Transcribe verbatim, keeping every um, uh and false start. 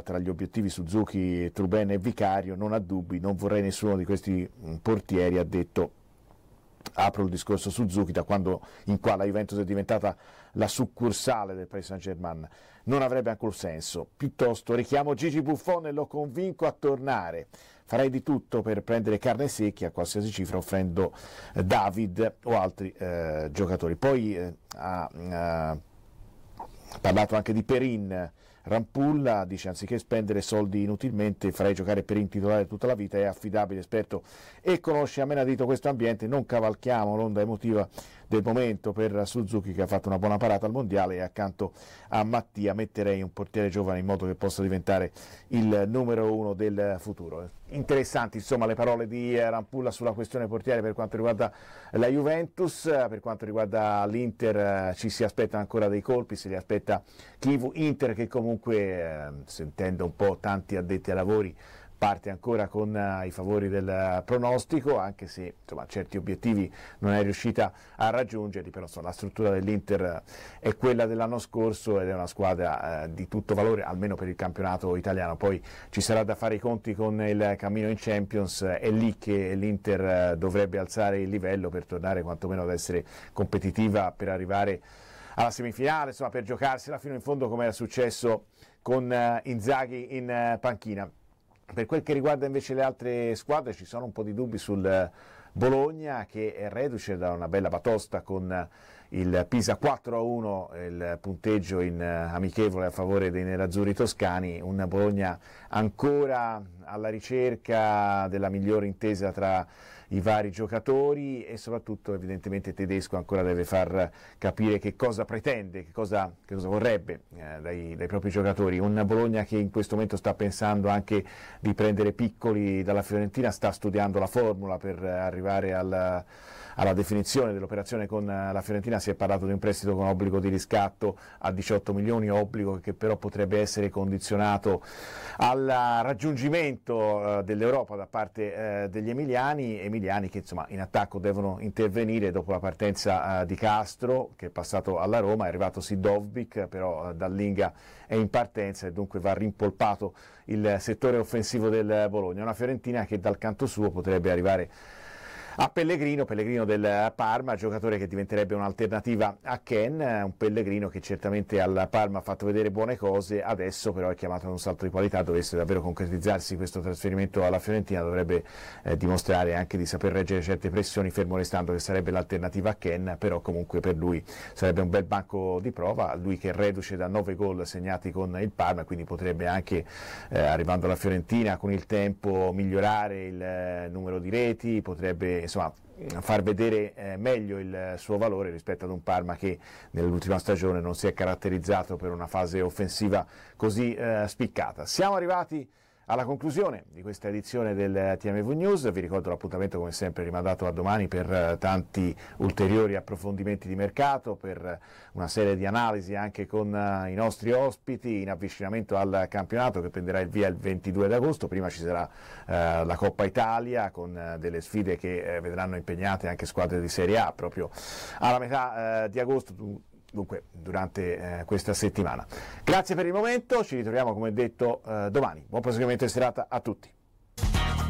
tra gli obiettivi Suzuki, Truben e Vicario, non ha dubbi, non vorrei nessuno di questi portieri, ha detto. Apro il discorso Suzuki, da quando in qua la Juventus è diventata la succursale del Paris Saint-Germain, non avrebbe alcun senso. Piuttosto richiamo Gigi Buffon e lo convinco a tornare. Farei di tutto per prendere carne secchia a qualsiasi cifra, offrendo eh, David o altri eh, giocatori. Poi eh, ha, ha parlato anche di Perin. Rampulla dice: anziché spendere soldi inutilmente farei giocare Perin titolare tutta la vita, è affidabile, esperto e conosce a menadito questo ambiente. Non cavalchiamo l'onda emotiva del momento per Suzuki, che ha fatto una buona parata al mondiale, e accanto a Mattia metterei un portiere giovane in modo che possa diventare il numero uno del futuro. Interessanti insomma le parole di Rampulla sulla questione portiere per quanto riguarda la Juventus. Per quanto riguarda l'Inter ci si aspetta ancora dei colpi, se li aspetta Chivu. Inter che comunque, eh, sentendo un po' tanti addetti ai lavori, parte ancora con uh, i favori del uh, pronostico, anche se insomma, certi obiettivi non è riuscita a raggiungerli, però insomma, la struttura dell'Inter uh, è quella dell'anno scorso ed è una squadra uh, di tutto valore, almeno per il campionato italiano. Poi ci sarà da fare i conti con il cammino in Champions, uh, è lì che l'Inter uh, dovrebbe alzare il livello per tornare quantomeno ad essere competitiva, per arrivare alla semifinale, insomma per giocarsela fino in fondo come era successo con uh, Inzaghi in uh, panchina. Per quel che riguarda invece le altre squadre ci sono un po' di dubbi sul Bologna, che è reduce da una bella batosta con il Pisa quattro a uno, il punteggio in amichevole a favore dei nerazzurri toscani. Un Bologna ancora alla ricerca della migliore intesa tra i vari giocatori e soprattutto evidentemente Tedesco ancora deve far capire che cosa pretende, che cosa, che cosa vorrebbe eh, dai, dai propri giocatori. Un Bologna che in questo momento sta pensando anche di prendere piccoli dalla Fiorentina, sta studiando la formula per arrivare alla, alla definizione dell'operazione con la Fiorentina. Si è parlato di un prestito con obbligo di riscatto a diciotto milioni, obbligo che però potrebbe essere condizionato al raggiungimento eh, dell'Europa da parte eh, degli emiliani, emiliani che insomma in attacco devono intervenire dopo la partenza eh, di Castro, che è passato alla Roma. È arrivato Sidovbic, però eh, Dallinga è in partenza e dunque va rimpolpato il settore offensivo del Bologna. Una Fiorentina che dal canto suo potrebbe arrivare a Pellegrino, Pellegrino del Parma, giocatore che diventerebbe un'alternativa a Ken, un Pellegrino che certamente al Parma ha fatto vedere buone cose, adesso però è chiamato ad un salto di qualità. Dovesse davvero concretizzarsi questo trasferimento alla Fiorentina, dovrebbe eh, dimostrare anche di saper reggere certe pressioni, fermo restando che sarebbe l'alternativa a Ken, però comunque per lui sarebbe un bel banco di prova, lui che è reduce da nove gol segnati con il Parma, quindi potrebbe anche, eh, arrivando alla Fiorentina con il tempo, migliorare il eh, numero di reti, potrebbe insomma far vedere eh, meglio il suo valore rispetto ad un Parma che nell'ultima stagione non si è caratterizzato per una fase offensiva così eh, spiccata. Siamo arrivati alla conclusione di questa edizione del T M V News. Vi ricordo l'appuntamento come sempre rimandato a domani per eh, tanti ulteriori approfondimenti di mercato, per una serie di analisi anche con eh, i nostri ospiti in avvicinamento al campionato che prenderà il via il ventidue d'agosto. Prima ci sarà eh, la Coppa Italia con eh, delle sfide che eh, vedranno impegnate anche squadre di Serie A proprio alla metà eh, di agosto, dunque durante eh, questa settimana. Grazie per il momento, ci ritroviamo come detto eh, domani. Buon proseguimento di serata a tutti.